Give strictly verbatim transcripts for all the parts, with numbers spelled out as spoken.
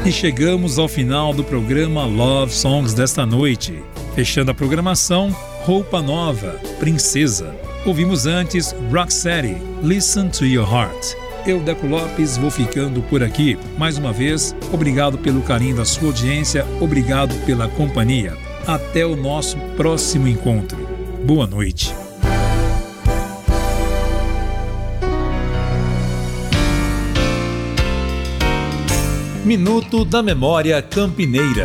E chegamos ao final do programa Love Songs desta noite. Fechando a programação, Roupa Nova, Princesa. Ouvimos antes Roxette, Listen to Your Heart. Eu, Deco Lopes, vou ficando por aqui. Mais uma vez, obrigado pelo carinho da sua audiência, obrigado pela companhia. Até o nosso próximo encontro. Boa noite. Minuto da Memória Campineira.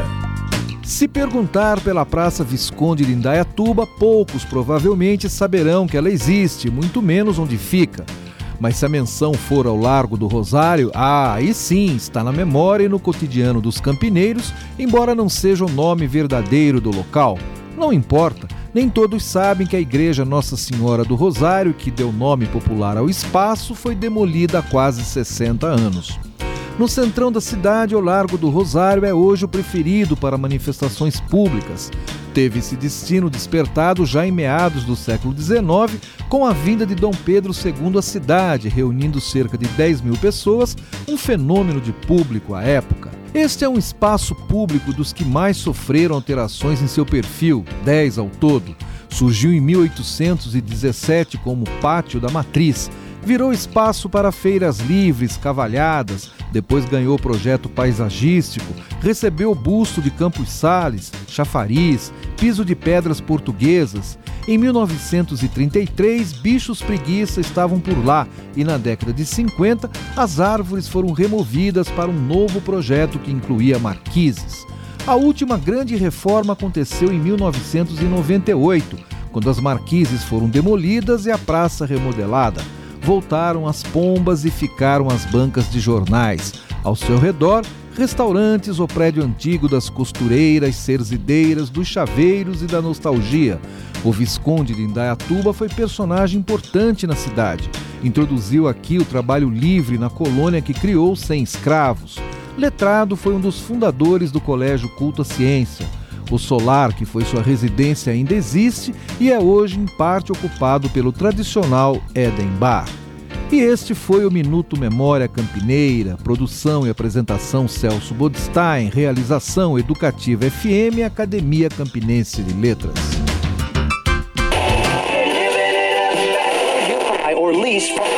Se perguntar pela Praça Visconde de Indaiatuba, poucos provavelmente saberão que ela existe, muito menos onde fica. Mas se a menção for ao Largo do Rosário, ah, aí sim, está na memória e no cotidiano dos campineiros, embora não seja o nome verdadeiro do local. Não importa, nem todos sabem que a Igreja Nossa Senhora do Rosário, que deu nome popular ao espaço, foi demolida há quase sessenta anos. No centrão da cidade, o Largo do Rosário é hoje o preferido para manifestações públicas. Teve esse destino despertado já em meados do século dezenove, com a vinda de Dom Pedro segundo à cidade, reunindo cerca de dez mil pessoas, um fenômeno de público à época. Este é um espaço público dos que mais sofreram alterações em seu perfil, dez ao todo. Surgiu em mil oitocentos e dezessete como Pátio da Matriz, virou espaço para feiras livres, cavalhadas, depois ganhou projeto paisagístico, recebeu o busto de Campos Sales, chafariz, piso de pedras portuguesas. Em mil novecentos e trinta e três, bichos preguiça estavam por lá e na década de cinquenta, as árvores foram removidas para um novo projeto que incluía marquises. A última grande reforma aconteceu em mil novecentos e noventa e oito, quando as marquises foram demolidas e a praça remodelada. Voltaram as pombas e ficaram as bancas de jornais. Ao seu redor, restaurantes, o prédio antigo das costureiras, serzideiras, dos chaveiros e da nostalgia. O Visconde de Indaiatuba foi personagem importante na cidade. Introduziu aqui o trabalho livre na colônia que criou sem escravos. Letrado, foi um dos fundadores do Colégio Culto à Ciência. O solar, que foi sua residência, ainda existe e é hoje em parte ocupado pelo tradicional Eden Bar. E este foi o Minuto Memória Campineira, produção e apresentação Celso Bodstein, realização Educativa F M e Academia Campinense de Letras. Or lease